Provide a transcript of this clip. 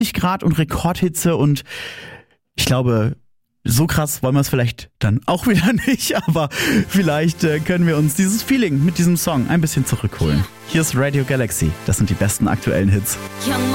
Grad und Rekordhitze und ich glaube, so krass wollen wir es vielleicht dann auch wieder nicht, aber vielleicht können wir uns dieses Feeling mit diesem Song ein bisschen zurückholen. Hier ist Radio Galaxy, das sind die besten aktuellen Hits.